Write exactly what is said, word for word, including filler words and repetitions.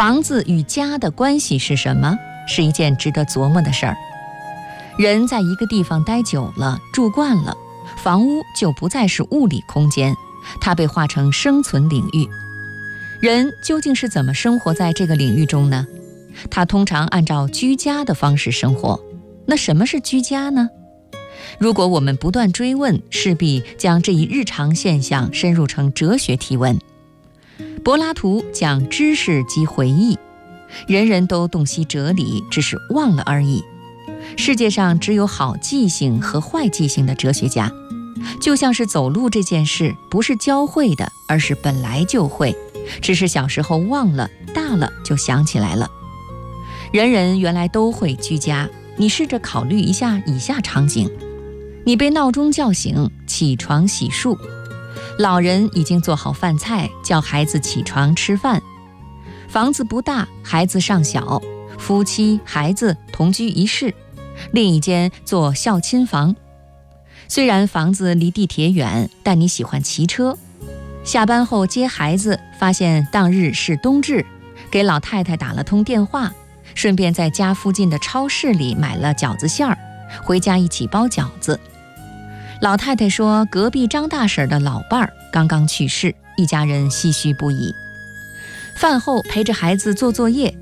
房子与家的关系是什么？是一件值得琢磨的事儿。人在一个地方待久了，住惯了，房屋就不再是物理空间，它被划成生存领域。人究竟是怎么生活在这个领域中呢？他通常按照居家的方式生活。那什么是居家呢？如果我们不断追问，势必将这一日常现象深入成哲学提问。柏拉图讲知识及回忆，人人都洞悉哲理，只是忘了而已。世界上只有好记性和坏记性的哲学家，就像是走路这件事不是教会的，而是本来就会，只是小时候忘了，大了就想起来了。人人原来都会居家，你试着考虑一下以下场景：你被闹钟叫醒，起床洗漱；老人已经做好饭菜，叫孩子起床吃饭；房子不大，孩子尚小，夫妻孩子同居一室，另一间做孝亲房。虽然房子离地铁远，但你喜欢骑车。下班后接孩子，发现当日是冬至，给老太太打了通电话，顺便在家附近的超市里买了饺子馅儿，回家一起包饺子。老太太说，隔壁张大婶的老伴儿刚刚去世，一家人唏嘘不已。饭后陪着孩子做作业，